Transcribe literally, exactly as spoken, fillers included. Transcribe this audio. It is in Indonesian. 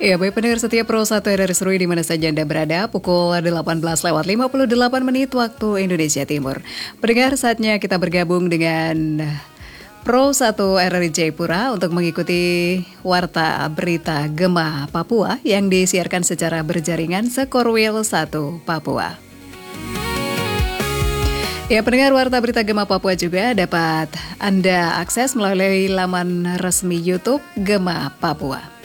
Ya, baik pendengar setia Pro satu R R I Serui di mana saja Anda berada, pukul delapan belas lewat lima puluh delapan menit waktu Indonesia Timur. Pendengar, saatnya kita bergabung dengan Pro satu R R I Jayapura untuk mengikuti Warta Berita Gema Papua yang disiarkan secara berjaringan Sekorwil satu Papua. Ya, pendengar, Warta Berita Gema Papua juga dapat Anda akses melalui laman resmi YouTube Gema Papua.